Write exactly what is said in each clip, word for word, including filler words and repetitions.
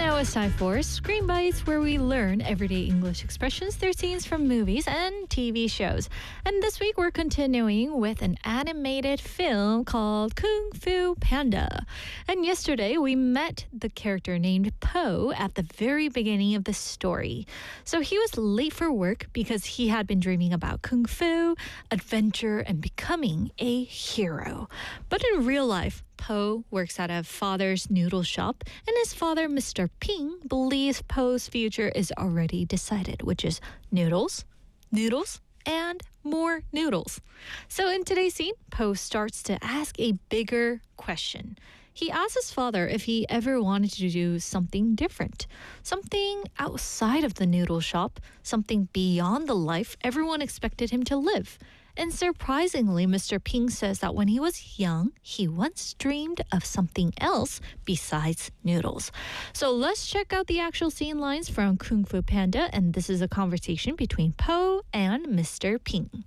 Now it's time for Screen Bites, where we learn everyday English expressions through scenes from movies and T V shows. And this week we're continuing with an animated film called Kung Fu Panda. And yesterday we met the character named Po at the very beginning of the story. So he was late for work because he had been dreaming about Kung Fu, adventure, and becoming a hero. But in real life, Po works at a father's noodle shop, and his father, Mister Ping, believes Po's future is already decided, which is noodles, noodles, and more noodles. So in today's scene, Po starts to ask a bigger question. He asks his father if he ever wanted to do something different, something outside of the noodle shop, something beyond the life everyone expected him to live. And surprisingly, Mister Ping says that when he was young, he once dreamed of something else besides noodles. So let's check out the actual scene lines from Kung Fu Panda, and this is a conversation between Po and Mister Ping.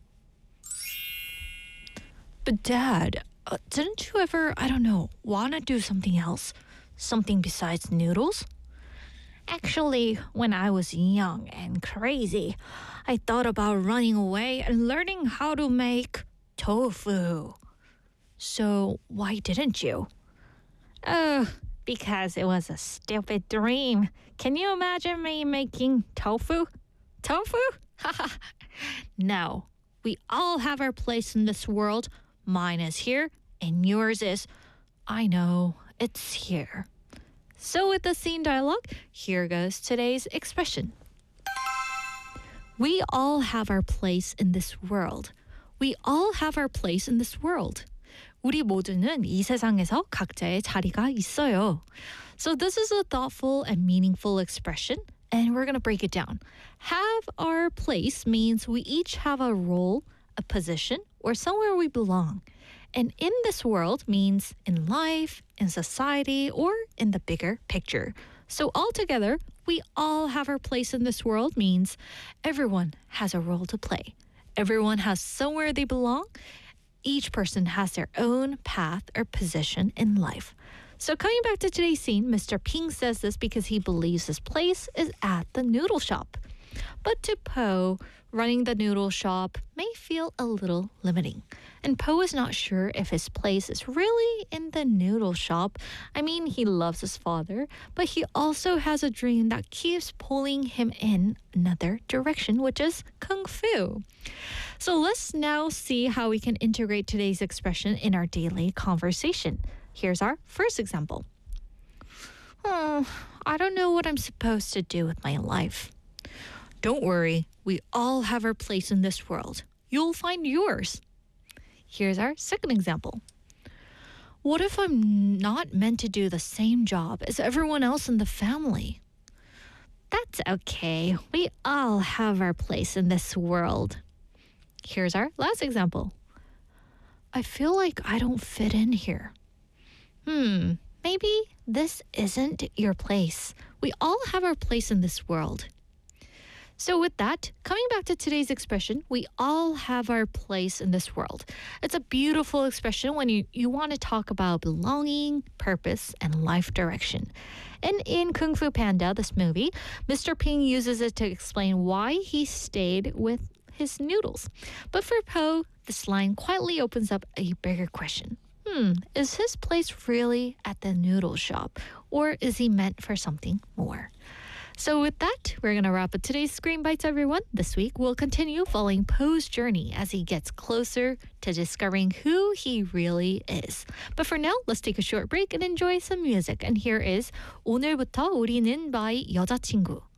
But Dad, uh, didn't you ever, I don't know, want to do something else? Something besides noodles? Actually, when I was young and crazy, I thought about running away and learning how to make tofu. So why didn't you? Oh, because it was a stupid dream. Can you imagine me making tofu? Tofu? No, we all have our place in this world. Mine is here and yours is, I know, it's here. So with the scene dialogue, here goes today's expression. We all have our place in this world. We all have our place in this world. 우리 모두는 이 세상에서 각자의 자리가 있어요. So this is a thoughtful and meaningful expression, and we're going to break it down. Have our place means we each have a role, a position, or somewhere we belong. And in this world means in life, in society, or in the bigger picture. So altogether, we all have our place in this world means everyone has a role to play. Everyone has somewhere they belong. Each person has their own path or position in life. So coming back to today's scene, Mister Ping says this because he believes his place is at the noodle shop. But to Po, running the noodle shop may feel a little limiting. And Po is not sure if his place is really in the noodle shop. I mean, he loves his father, but he also has a dream that keeps pulling him in another direction, which is Kung Fu. So let's now see how we can integrate today's expression in our daily conversation. Here's our first example. Oh, I don't know what I'm supposed to do with my life. Don't worry, we all have our place in this world. You'll find yours. Here's our second example. What if I'm not meant to do the same job as everyone else in the family? That's okay. We all have our place in this world. Here's our last example. I feel like I don't fit in here. Hmm, maybe this isn't your place. We all have our place in this world. So with that, coming back to today's expression, we all have our place in this world. It's a beautiful expression when you, you want to talk about belonging, purpose, and life direction. And in Kung Fu Panda, this movie, Mister Ping uses it to explain why he stayed with his noodles. But for Po, this line quietly opens up a bigger question. Hmm, is his place really at the noodle shop, or is he meant for something more? So with that, we're going to wrap up today's Screen Bites, everyone. This week, we'll continue following Po's journey as he gets closer to discovering who he really is. But for now, let's take a short break and enjoy some music. And here is 오늘부터 우리는 by 여자친구.